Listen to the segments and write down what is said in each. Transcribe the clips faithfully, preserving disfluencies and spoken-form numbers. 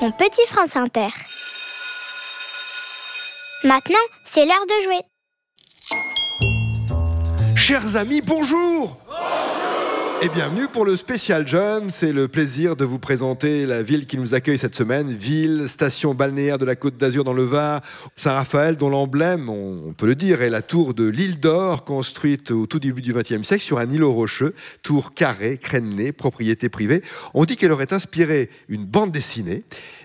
ton petit France Inter. Maintenant, c'est l'heure de jouer. Chers amis, bonjour! Et bienvenue pour le spécial jeune. C'est le plaisir de vous présenter la ville qui nous accueille cette semaine. Ville, station balnéaire de la Côte d'Azur dans le Var, Saint-Raphaël, dont l'emblème, on peut le dire, est la tour de l'île d'Or, construite au tout début du vingtième siècle sur un îlot rocheux. Tour carrée, crénelée, propriété privée. On dit qu'elle aurait inspiré une bande dessinée.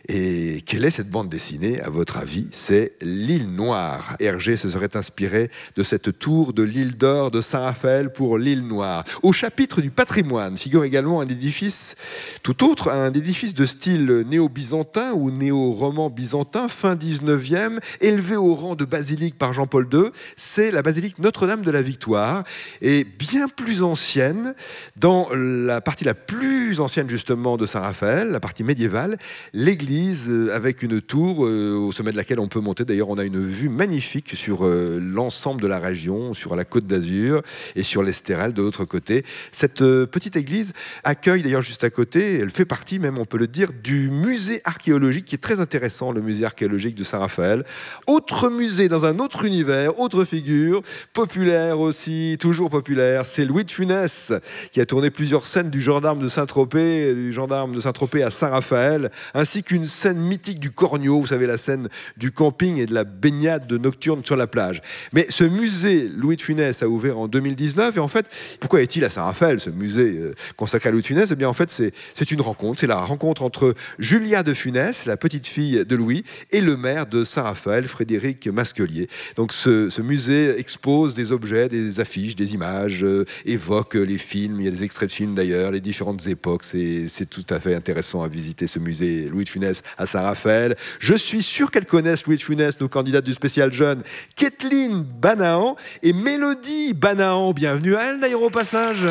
Et quelle est cette bande dessinée, à votre avis? C'est l'île Noire. Hergé se serait inspiré de cette tour de l'île d'Or de Saint-Raphaël pour l'île Noire. Au chapitre du patrimoine figure également un édifice tout autre, un édifice de style néo-byzantin ou néo-roman byzantin, fin dix-neuvième, élevé au rang de basilique par Jean-Paul deux. C'est la basilique Notre-Dame de la Victoire, et bien plus ancienne, dans la partie la plus ancienne justement de Saint-Raphaël, la partie médiévale, l'église avec une tour euh, au sommet de laquelle on peut monter. D'ailleurs, on a une vue magnifique sur euh, l'ensemble de la région, sur la Côte d'Azur et sur l'Estérel de l'autre côté. Cette euh, petite église accueille d'ailleurs juste à côté, elle fait partie même, on peut le dire, du musée archéologique qui est très intéressant, le musée archéologique de Saint-Raphaël. Autre musée dans un autre univers, autre figure, populaire aussi, toujours populaire, c'est Louis de Funès qui a tourné plusieurs scènes du gendarme de Saint-Tropez, du gendarme de Saint-Tropez à Saint-Raphaël, ainsi qu'une scène mythique du Cornio, vous savez, la scène du camping et de la baignade nocturne sur la plage. Mais ce musée Louis de Funès a ouvert en deux mille dix-neuf, et en fait, pourquoi est-il à Saint-Raphaël, ce musée euh, consacré à Louis de Funès? Eh bien, en fait, c'est, c'est une rencontre, c'est la rencontre entre Julia de Funès, la petite fille de Louis, et le maire de Saint-Raphaël, Frédéric Masquelier. Donc, ce, ce musée expose des objets, des affiches, des images, euh, évoque les films, il y a des extraits de films d'ailleurs, les différentes époques, c'est, c'est tout à fait intéressant à visiter ce musée Louis de Funès à Saint-Raphaël. Je suis sûr qu'elles connaissent Louis de Funès, nos candidates du spécial jeune, Kathleen Banahan et Mélodie Banahan. Bienvenue à elle d'ailleurs au passage.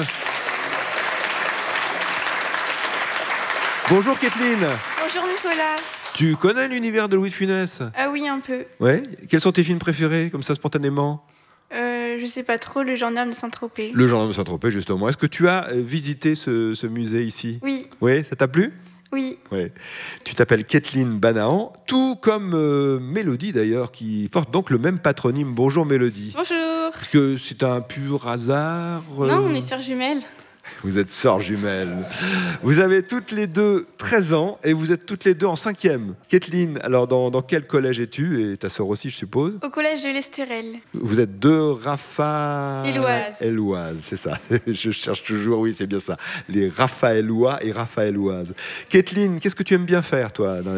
Bonjour Kathleen. Bonjour Nicolas. Tu connais l'univers de Louis de Funès? Ah oui, un peu. Ouais. Quels sont tes films préférés, comme ça spontanément? Euh, je sais pas trop, le gendarme de Saint-Tropez. Le gendarme de Saint-Tropez, justement. Est-ce que tu as visité ce, ce musée ici? Oui. Oui, ça t'a plu? Oui. Ouais. Tu t'appelles Kathleen Banahan, tout comme euh, Mélodie d'ailleurs, qui porte donc le même patronyme. Bonjour Mélodie. Bonjour. Est-ce que c'est un pur hasard? euh... Non, on est sœurs jumelles. Vous êtes sœurs jumelles. Vous avez toutes les deux treize ans et vous êtes toutes les deux en cinquième. Kathleen, alors dans, dans quel collège es-tu? Et ta sœur aussi, je suppose? Au collège de l'Estérel. Vous êtes deux Raphaëloises. Éloises. C'est ça. Je cherche toujours, oui, c'est bien ça. Les Raphaëlois et Raphaëloises. Kathleen, qu'est-ce que tu aimes bien faire, toi, dans la